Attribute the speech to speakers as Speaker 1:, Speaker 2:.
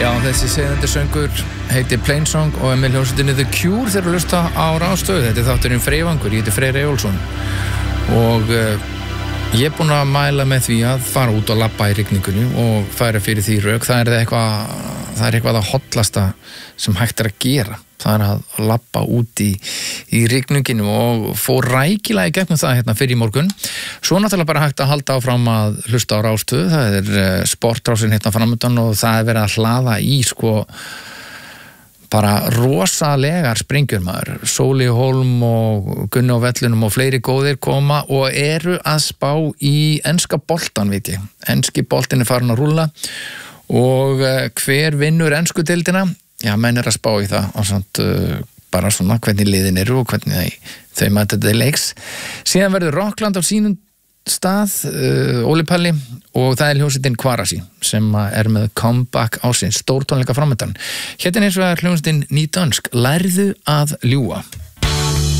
Speaker 1: Já, þessi segðandi söngur heitir Plain Song og með hljómsveitinni The Cure þeir eru að hlusta á Rástöð. Þetta þátturinn Freyvangur, ég heiti Freyr Eyjólfsson og ég er búinn að mæla með því að fara út og labba í rigningunni og færa fyrir því rök. Það er eitthvað að hollasta sem hægt er að gera. Það er að labba út í rigninginu og fór rækilega í gegnum það hérna fyrir í morgun. Svo náttúrulega bara hægt að halda áfram að hlusta á Rástöð. Það er sportrásin hérna framöndan og það er verið að hlaða í bara rosalegar springjur maður. Sóli Hólm og Gunni á vellinum og fleiri góðir koma og eru að spá í enska boltan, veit ég. Enski boltin er farin að rúlla og hver vinnur ensku deildina? Já, menn er að spá í það og samt bara svona hvernig liðin eru og hvernig þau mæta til leiks. Síðan verður Rockland á sínum stað, Óli Palli og það er hljómsveitin Kvarasi sem er með comeback á sin stórtónleika framöndan. Hérna eins og er hljómsveitin Nýdönsk, lærðu að ljúga.